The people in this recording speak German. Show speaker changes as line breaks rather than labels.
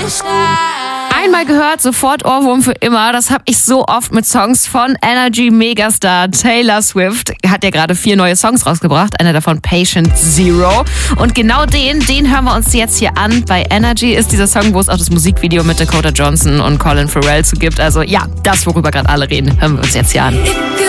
Einmal gehört, sofort Ohrwurm für immer. Das habe ich so oft mit Songs von Energy Megastar Taylor Swift. Hat ja gerade 4 neue Songs rausgebracht. Einer davon Patient Zero. Und genau den hören wir uns jetzt hier an. Bei Energy ist dieser Song, wo es auch das Musikvideo mit Dakota Johnson und Colin Farrell zu gibt. Also ja, das, worüber gerade alle reden, hören wir uns jetzt hier an.